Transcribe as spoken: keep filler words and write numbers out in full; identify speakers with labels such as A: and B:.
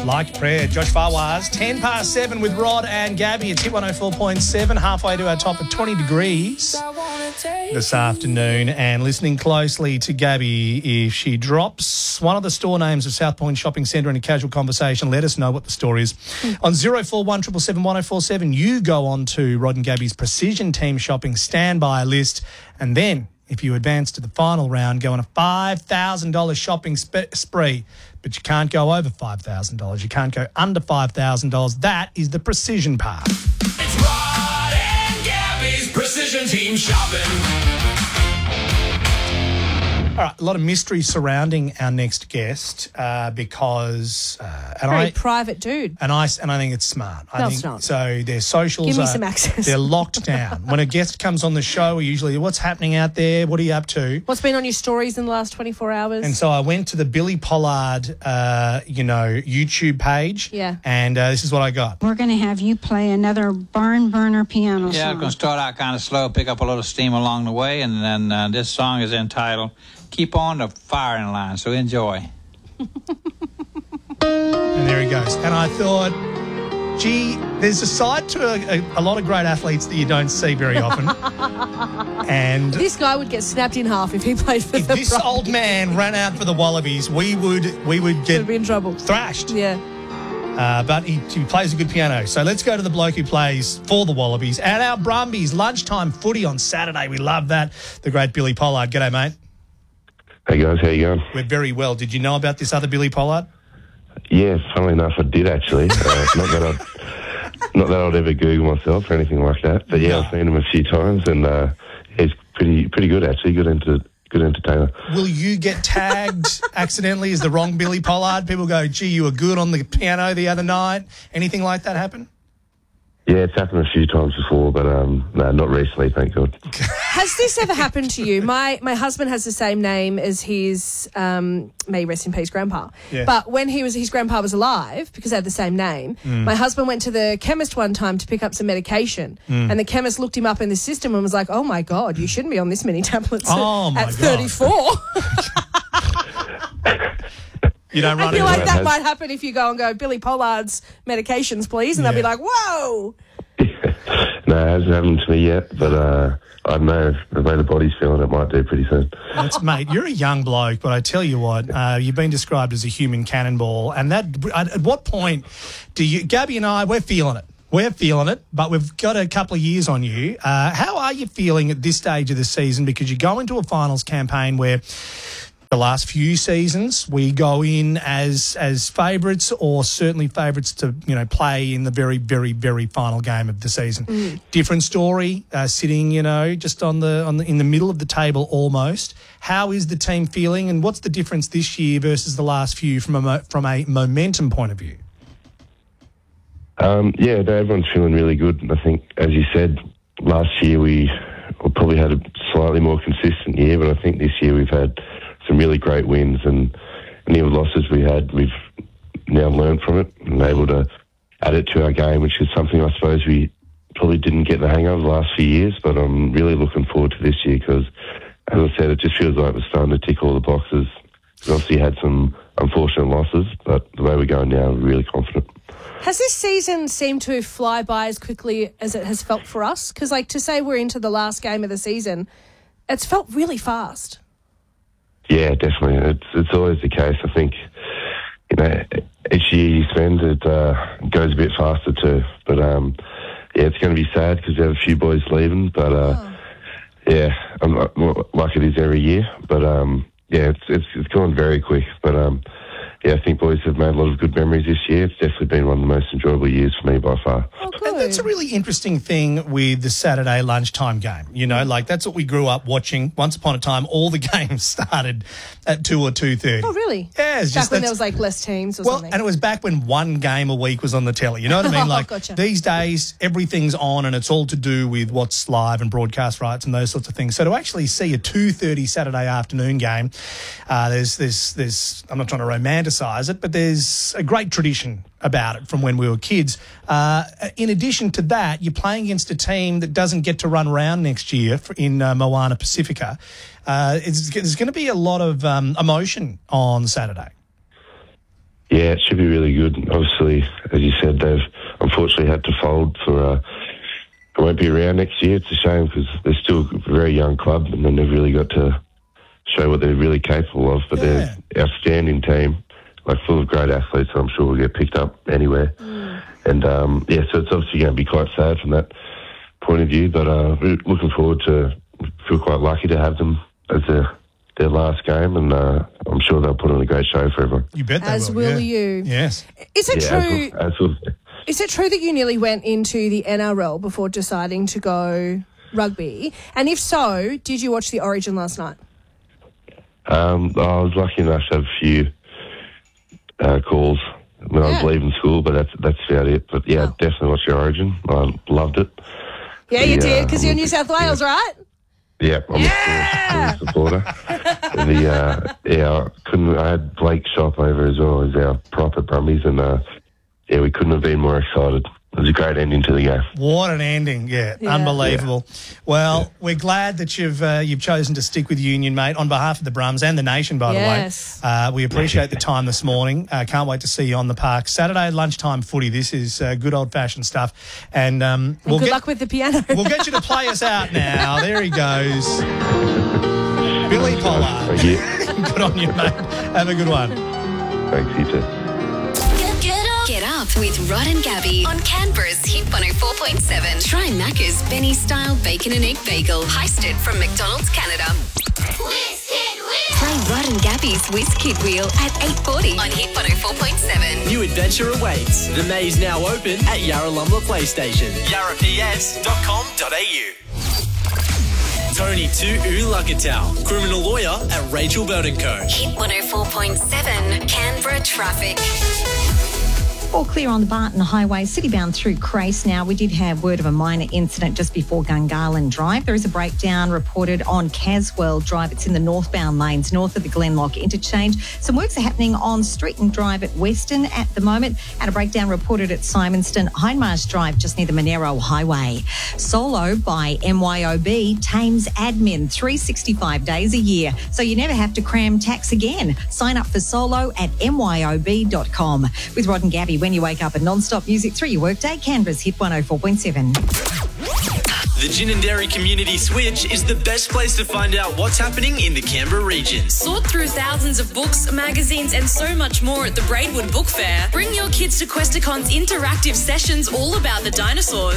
A: Like prayer. Josh Fawaz, ten past seven with Rod and Gabby. It's Hit one oh four point seven, halfway to our top of twenty degrees this afternoon. And listening closely to Gabby, if she drops one of the store names of South Point Shopping Centre in a casual conversation, let us know what the store is. On zero four one seven seven one oh four seven, you go on to Rod and Gabby's Precision Team Shopping standby list, and then if you advance to the final round, go on a five thousand dollars shopping sp- spree. But you can't go over five thousand dollars. You can't go under five thousand dollars. That is the precision part.
B: It's Rod and Gabby's Precision Team Shopping.
A: All right, a lot of mystery surrounding our next guest uh, because... Uh, and
C: Very
A: I,
C: private dude.
A: And I, and I think it's smart. I
C: No,
A: think,
C: it's not.
A: So their socials
C: Give me
A: are,
C: some access.
A: They're locked down. When a guest comes on the show, we usually, what's happening out there? What are you up to?
C: What's been on your stories in the last twenty-four hours?
A: And so I went to the Billy Pollard, uh, you know, YouTube page.
C: Yeah.
A: And uh, this is what I got.
D: We're going to have you play another barn burner piano
E: Yeah,
D: song.
E: I'm going to start out kind of slow, pick up a little steam along the way, and then uh, this song is entitled Keep On the Firing Line, so enjoy.
A: And there he goes. And I thought, gee, there's a side to a, a, a lot of great athletes that you don't see very often. And
C: this guy would get snapped in half if he played for
A: if
C: the
A: this
C: Bronx.
A: old man ran out for the Wallabies, we would we would get
C: Would be in trouble.
A: thrashed.
C: Yeah.
A: Uh, but he, he plays a good piano. So let's go to the bloke who plays for the Wallabies and our Brumbies. Lunchtime footy on Saturday. We love that. The great Billy Pollard. G'day, mate.
F: Hey guys, how you going?
A: We're very well. Did you know about this other Billy Pollard?
F: Yeah, funnily enough, I did actually. Uh, not that I'd, not that I'd ever Google myself or anything like that, but yeah,
A: No.
F: I've seen him a few times, and uh, he's pretty pretty good actually. Good enter, good entertainer.
A: Will you get tagged accidentally as the wrong Billy Pollard? People go, gee, you were good on the piano the other night. Anything like that happen?
F: Yeah, it's happened a few times before, but um, no, not recently, thank God.
C: Has this ever happened to you? My my husband has the same name as his, um, may he rest in peace, grandpa.
A: Yeah.
C: But when he was his grandpa was alive, because they had the same name, my husband went to the chemist one time to pick up some medication, and the chemist looked him up in the system and was like, "Oh my God, you shouldn't be on this many tablets
A: Oh,
C: at,
A: my
C: at
A: God.
C: thirty-four."
A: You don't
C: I
A: run
C: feel
A: into
C: like
A: it.
C: that might happen if you go and go, "Billy Pollard's medications, please," and they'll be
A: Yeah.
C: like, "Whoa."
F: No, it hasn't happened to me yet, but uh, I don't know the way the body's feeling, it might do pretty soon.
A: That's, mate, you're a young bloke, but I tell you what, uh, you've been described as a human cannonball. And that, at, at what point do you, Gabby and I, we're feeling it. We're feeling it, but we've got a couple of years on you. Uh, how are you feeling at this stage of the season? Because you go into a finals campaign where the last few seasons we go in as as favourites, or certainly favourites to, you know, play in the very, very, very final game of the season.
C: Mm.
A: Different story, uh, sitting, you know, just on the on the in the middle of the table almost. How is the team feeling, and what's the difference this year versus the last few from a mo- from a momentum point of view?
F: Um, yeah, no, everyone's feeling really good. I think, as you said, last year we probably had a slightly more consistent year, but I think this year we've had some really great wins, and any of the losses we had, we've now learned from it and able to add it to our game, which is something I suppose we probably didn't get the hang of the last few years, but I'm really looking forward to this year because, as I said, it just feels like we're starting to tick all the boxes. We obviously had some unfortunate losses, but the way we're going now, we're really confident.
C: Has this season seemed to fly by as quickly as it has felt for us? Because, like, to say we're into the last game of the season, it's felt really fast.
F: Yeah, definitely. It's it's always the case. I think, you know, each year you spend, it uh, goes a bit faster too. But, um, yeah, it's going to be sad because we have a few boys leaving. But, uh,
C: Oh.
F: yeah, I'm not, like it is every year. But, um, yeah, it's, it's it's gone very quick. But, um, yeah, I think boys have made a lot of good memories this year. It's definitely been one of the most enjoyable years for me by far.
C: Oh, good.
A: And that's a really interesting thing with the Saturday lunchtime game. You know, like that's what we grew up watching. Once upon a time, all the games started at two or two thirty.
C: Oh, really?
A: Yeah, it's
C: Back
A: just
C: when
A: that's-
C: there was, like, less teams or
A: Well,
C: something.
A: and it was back when one game a week was on the telly. You know what I mean?
C: Oh,
A: Like
C: gotcha.
A: these days, everything's on, and it's all to do with what's live and broadcast rights and those sorts of things. So to actually see a two thirty Saturday afternoon game, uh, there's there's there's I'm not trying to romanticize it, but there's a great tradition about it from when we were kids. Uh, in addition to that, you're playing against a team that doesn't get to run around next year for, in uh, Moana Pacifica. Uh, it's, there's going to be a lot of um, emotion on Saturday.
F: Yeah, it should be really good. Obviously, as you said, they've unfortunately had to fold for. Uh, it won't be around next year. It's a shame because they're still a very young club and then they've really got to show what they're really capable of. But
A: Yeah.
F: they're an outstanding team, like full of great athletes. So I'm sure we'll get picked up anywhere. Mm. And um, yeah, so it's obviously going to be quite sad from that point of view. But uh, we're looking forward to. Feel quite lucky to have them as a. Their last game, and uh, I'm sure they'll put on a great show for everyone.
A: You bet they
C: As
A: will.
C: will
A: yeah.
C: you.
A: Yes.
C: Is it
F: Yeah,
C: true?
F: As will, as will.
C: Is it true that you nearly went into the N R L before deciding to go rugby? And if so, did you watch the Origin last night?
F: Um, I was lucky enough to have a few uh, calls when I
C: Yeah.
F: was leaving school, but that's that's about it. But yeah,
C: Oh.
F: definitely watched the Origin. I loved it.
C: Yeah, you
F: The,
C: did,
F: uh,
C: because you're New South Wales, right?
F: Yeah, I'm
C: Yeah!
F: a Spurs supporter. And the uh, yeah, I couldn't. I had Blake Shop over as well as our prop at Brumbies, and uh, yeah, we couldn't have been more excited. It was a great ending to the game.
A: What an ending, yeah,
C: Yeah.
A: unbelievable. Well, we're glad that you've uh, you've chosen to stick with Union, mate, on behalf of the Brums and the nation, by
C: Yes.
A: the way. Uh, we appreciate the time this morning. Uh, can't wait to see you on the park. Saturday lunchtime footy. This is uh, good old-fashioned stuff. And, um,
C: And
A: we'll
C: good
A: get,
C: luck with the piano.
A: we'll get you to play us out now. There he goes. Billy Pollard.
F: Thank you.
A: Good on you, mate. Have a good one.
F: Thanks, you too.
G: Get up with Rod and Gabby on Canberra's Hit one oh four point seven. Try Macca's Benny Style Bacon and Egg Bagel, heisted from McDonald's Canada. Play Rod and Gabby's Whiz Kid Wheel at eight forty on Hit one oh four point seven.
H: New adventure awaits. The maze now open at Yarralumla Playstation. yarra p s dot com dot a u. Tony to Ulakatau, criminal lawyer at Rachel Burton Co.
G: Hit one oh four point seven, Canberra traffic.
I: All clear on the Barton Highway, citybound through Crace now. We did have word of a minor incident just before Gungahlin Drive. There is a breakdown reported on Caswell Drive. It's in the northbound lanes, north of the Glenlock interchange. Some works are happening on Streeton Drive at Western at the moment, and a breakdown reported at Simonston Hindmarsh Drive, just near the Monero Highway. Solo by M Y O B tames admin three hundred sixty-five days a year, so you never have to cram tax again. Sign up for Solo at m y o b dot com. With Rod and Gabby, when you wake up, and non-stop music through your workday, Canberra's Hit one oh four point seven.
H: The Ginninderry Community Switch is the best place to find out what's happening in the Canberra region.
J: Sort through thousands of books, magazines and so much more at the Braidwood Book Fair. Bring your kids to Questacon's interactive sessions all about the dinosaurs.